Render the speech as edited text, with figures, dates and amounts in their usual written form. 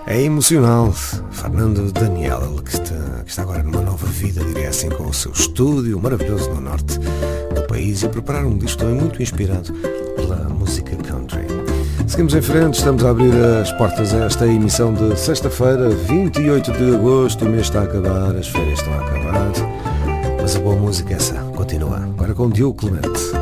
É emocional. Fernando Daniel, que está agora numa nova vida, diria assim, com o seu estúdio maravilhoso no norte do país e a preparar um disco também muito inspirado pela música country. Seguimos em frente, estamos a abrir as portas a esta emissão de sexta-feira, 28 de agosto. O mês está a acabar, as férias estão a acabar, mas a boa música essa continua. Agora com Diogo Clemente.